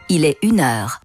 il est 1h.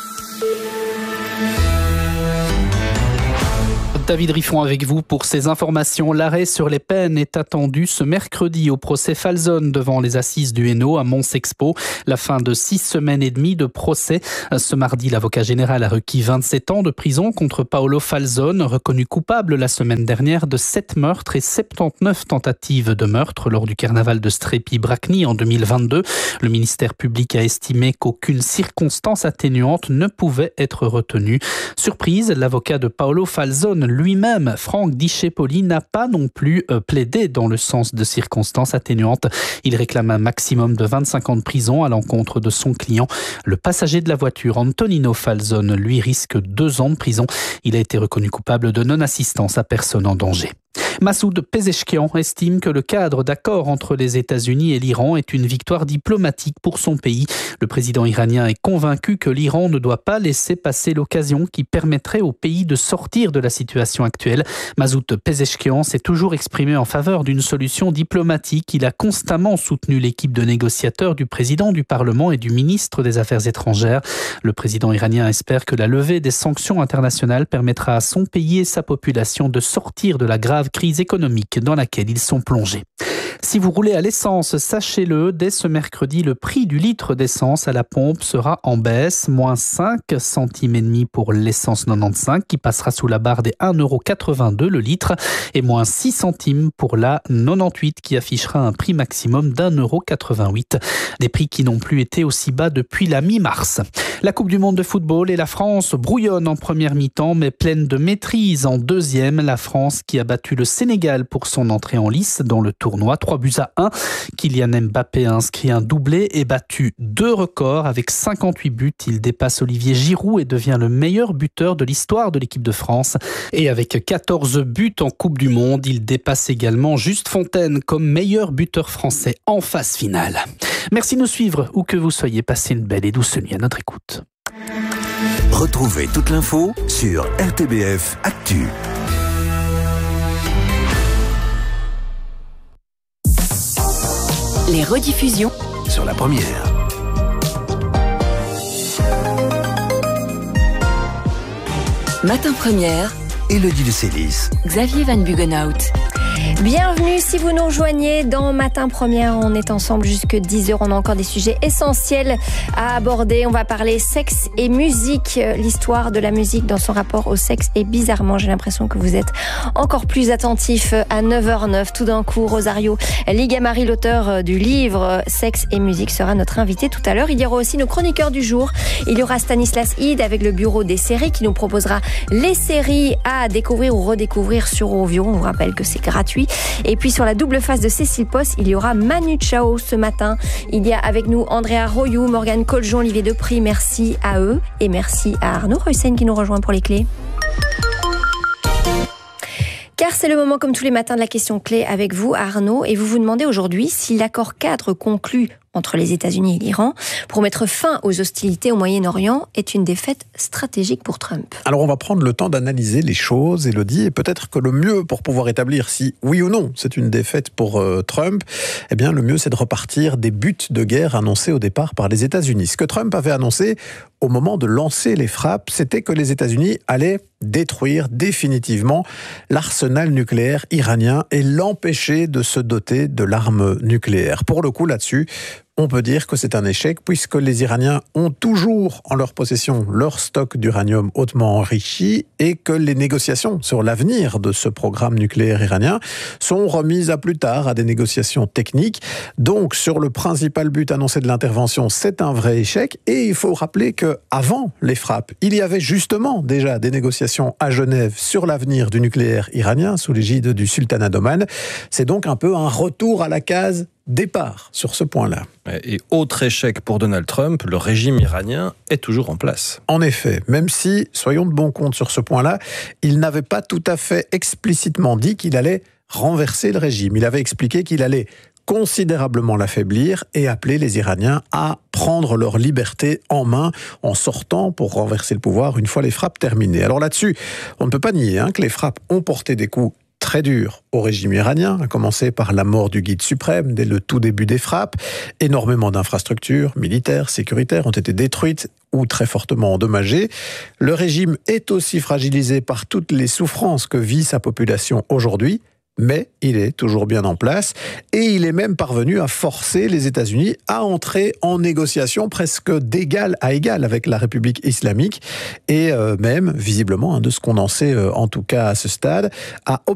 David Riffon avec vous pour ces informations. L'arrêt sur les peines est attendu ce mercredi au procès Falzone devant les assises du Hainaut à Mons-Expo. La fin de 6 semaines et demie de procès. Ce mardi, l'avocat général a requis 27 ans de prison contre Paolo Falzone, reconnu coupable la semaine dernière de 7 meurtres et 79 tentatives de meurtre lors du carnaval de Strépy-Bracni en 2022. Le ministère public a estimé qu'aucune circonstance atténuante ne pouvait être retenue. Surprise, l'avocat de Paolo Falzone lui-même, Franck Dichepoli, n'a pas non plus plaidé dans le sens de circonstances atténuantes. Il réclame un maximum de 25 ans de prison à l'encontre de son client. Le passager de la voiture, Antonino Falzone, lui risque 2 ans de prison. Il a été reconnu coupable de non-assistance à personne en danger. Massoud Pezeshkian estime que le cadre d'accord entre les États-Unis et l'Iran est une victoire diplomatique pour son pays. Le président iranien est convaincu que l'Iran ne doit pas laisser passer l'occasion qui permettrait au pays de sortir de la situation actuelle. Massoud Pezeshkian s'est toujours exprimé en faveur d'une solution diplomatique. Il a constamment soutenu l'équipe de négociateurs du président du Parlement et du ministre des Affaires étrangères. Le président iranien espère que la levée des sanctions internationales permettra à son pays et sa population de sortir de la grave crise économique dans laquelle ils sont plongés. Si vous roulez à l'essence, sachez-le, dès ce mercredi, le prix du litre d'essence à la pompe sera en baisse, moins 5 centimes et demi pour l'essence 95 qui passera sous la barre des 1,82 € le litre et moins 6 centimes pour la 98 qui affichera un prix maximum d'1,88 €. Des prix qui n'ont plus été aussi bas depuis la mi-mars. La Coupe du Monde de football et la France brouillonne en première mi-temps mais pleine de maîtrise en deuxième. La France qui a battu le Sénégal pour son entrée en lice dans le tournoi 3-1. Kylian Mbappé a inscrit un doublé et battu 2 records avec 58 buts. Il dépasse Olivier Giroud et devient le meilleur buteur de l'histoire de l'équipe de France. Et avec 14 buts en Coupe du Monde, il dépasse également Juste Fontaine comme meilleur buteur français en phase finale. Merci de nous suivre où que vous soyez. Passez une belle et douce nuit à notre écoute. Retrouvez toute l'info sur RTBF Actu. Les rediffusions Sur la première. Matin Première, Élodie de Célis. Xavier Van Bugenhout. Bienvenue si vous nous rejoignez dans Matin Première. On est ensemble jusque 10h. On a encore des sujets essentiels à aborder. On va parler sexe et musique. L'histoire de la musique dans son rapport au sexe. Et bizarrement, j'ai l'impression que vous êtes encore plus attentifs à 9h09. Tout d'un coup, Rosario Ligamari, l'auteur du livre Sexe et musique, sera notre invité tout à l'heure. Il y aura aussi nos chroniqueurs du jour. Il y aura Stanislas Ide avec le bureau des séries qui nous proposera les séries à découvrir ou redécouvrir sur Ovio. On vous rappelle que c'est gratuit. Et puis sur la double face de Cécile Post, il y aura Manu Chao ce matin. Il y a avec nous Andrea Royou, Morgane Coljon, Olivier Depry. Merci à eux et merci à Arnaud Reussen qui nous rejoint pour les clés. Car c'est le moment, comme tous les matins, de la question clé avec vous, Arnaud. Et vous vous demandez aujourd'hui si l'accord cadre conclu entre les États-Unis et l'Iran pour mettre fin aux hostilités au Moyen-Orient est une défaite stratégique pour Trump. Alors on va prendre le temps d'analyser les choses, Élodie, et peut-être que le mieux pour pouvoir établir si oui ou non c'est une défaite pour Trump, eh bien le mieux c'est de repartir des buts de guerre annoncés au départ par les États-Unis. Ce que Trump avait annoncé au moment de lancer les frappes, c'était que les États-Unis allaient détruire définitivement l'arsenal nucléaire iranien et l'empêcher de se doter de l'arme nucléaire. Pour le coup, là-dessus, on peut dire que c'est un échec puisque les Iraniens ont toujours en leur possession leur stock d'uranium hautement enrichi et que les négociations sur l'avenir de ce programme nucléaire iranien sont remises à plus tard à des négociations techniques. Donc, sur le principal but annoncé de l'intervention, c'est un vrai échec et il faut rappeler qu'avant les frappes, il y avait justement déjà des négociations à Genève sur l'avenir du nucléaire iranien sous l'égide du sultanat d'Oman. C'est donc un peu un retour à la case départ sur ce point-là. Et autre échec pour Donald Trump, le régime iranien est toujours en place. En effet, même si, soyons de bon compte sur ce point-là, il n'avait pas tout à fait explicitement dit qu'il allait renverser le régime. Il avait expliqué qu'il allait considérablement l'affaiblir et appeler les Iraniens à prendre leur liberté en main en sortant pour renverser le pouvoir une fois les frappes terminées. Alors là-dessus, on ne peut pas nier que les frappes ont porté des coups très dur au régime iranien, à commencer par la mort du guide suprême dès le tout début des frappes. Énormément d'infrastructures militaires, sécuritaires ont été détruites ou très fortement endommagées. Le régime est aussi fragilisé par toutes les souffrances que vit sa population aujourd'hui. Mais il est toujours bien en place et il est même parvenu à forcer les États-Unis à entrer en négociation presque d'égal à égal avec la République islamique et même, visiblement, de ce qu'on en sait en tout cas à ce stade, à